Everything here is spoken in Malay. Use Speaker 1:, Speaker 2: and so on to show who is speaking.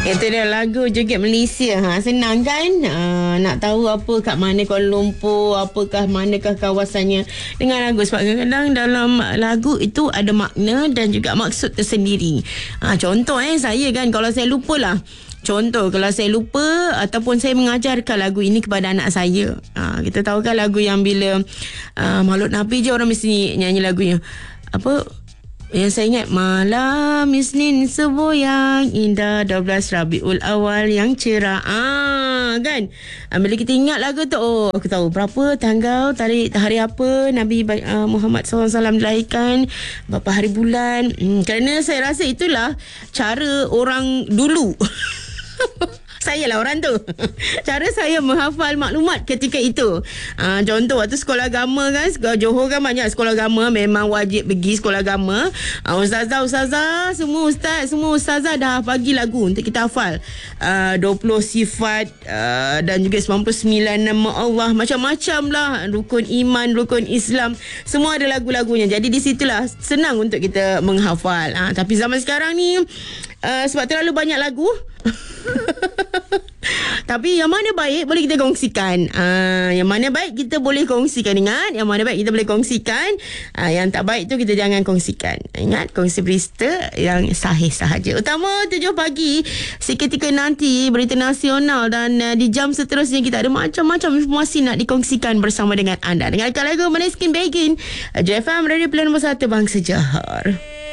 Speaker 1: Itu dia lagu Joget Malaysia. Senang kan? Nak tahu apa kat mana Kuala Lumpur, apakah manakah kawasannya dengan lagu. Sebab kadang-kadang dalam lagu itu ada makna dan juga maksud tersendiri. Contoh saya kan, kalau saya lupa lah. Contoh, kalau saya lupa ataupun saya mengajarkan lagu ini kepada anak saya. Kita tahu kan lagu yang bila Maulud Nabi je orang mesti nyanyi lagunya. Apa? Yang saya ingat, malam Isnin subuh yang indah, 12 Rabiul Awal yang cerah. Kan? Bila kita ingat lagu tu, aku tahu berapa tanggal, tarikh, hari apa Nabi Muhammad SAW dilahirkan, berapa hari bulan. Kerana saya rasa itulah cara orang dulu. Saya lah orang tu. Cara saya menghafal maklumat ketika itu. Contoh waktu sekolah agama kan, Johor kan banyak sekolah agama, memang wajib pergi sekolah agama. Ustazah, semua ustazah dah bagi lagu untuk kita hafal. 20 sifat dan juga 99 nama Allah, macam-macam lah. Rukun iman, rukun Islam, semua ada lagu-lagunya. Jadi di situlah senang untuk kita menghafal. Tapi zaman sekarang ni sebab terlalu banyak lagu. Tapi yang mana baik boleh kita kongsikan. Yang mana baik kita boleh kongsikan. Ingat, yang mana baik kita boleh kongsikan. Yang tak baik tu kita jangan kongsikan. Ingat, kongsi berita yang sahih sahaja. Utama 7 pagi seketika nanti berita nasional, dan di jam seterusnya kita ada macam-macam informasi nak dikongsikan bersama dengan anda. Dengarkan lagu Maneskin Begin, JFM Radio Pilihan nombor 1 Bangsa Johor.